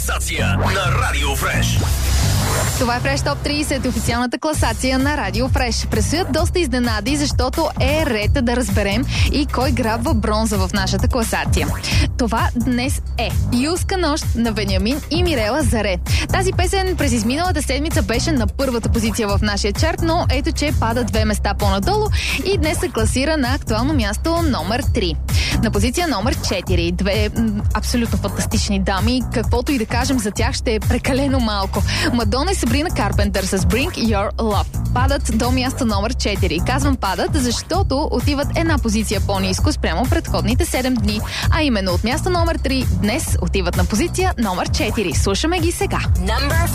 Класация на Радио Фреш. Това е Фреш Топ 30, официалната класация на Радио Фреш. Предстоят доста изненади, защото е ред да разберем и кой грабва бронза в нашата класация. Това днес е Юлска нощ на Вениамин и Мирела Заре. Тази песен през изминалата седмица беше на първата позиция в нашия чарт, но ето, че пада 2 места по-надолу и днес се класира на актуално място номер 3. На позиция номер 4. Две абсолютно фантастични дами. Каквото и да кажем за тях ще е прекалено малко. Мадона и Сабрина Карпентър с Bring Your Love падат до място номер 4. Казвам падат, защото отиват една позиция по-ниско спрямо предходните 7 дни. А именно от място номер 3 днес отиват на позиция номер 4. Слушаме ги сега.